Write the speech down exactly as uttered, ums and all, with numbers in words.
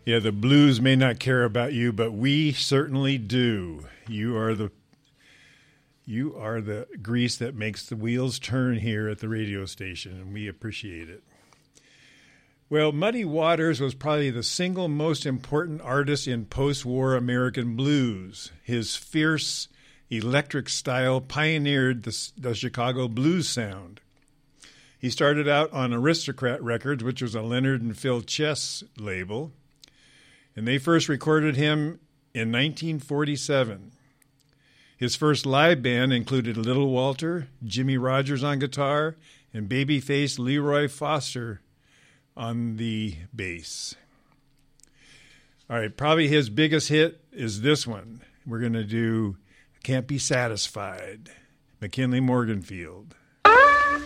Yeah, the blues may not care about you, but we certainly do. You are the you are the grease that makes the wheels turn here at the radio station, and we appreciate it. Well, Muddy Waters was probably the single most important artist in post-war American blues. His fierce, electric style pioneered the, the Chicago blues sound. He started out on Aristocrat Records, which was a Leonard and Phil Chess label, and they first recorded him in nineteen forty-seven. His first live band included Little Walter, Jimmy Rogers on guitar, and babyface Leroy Foster on the bass. All right, probably his biggest hit is this one. We're going to do Can't Be Satisfied, McKinley Morganfield.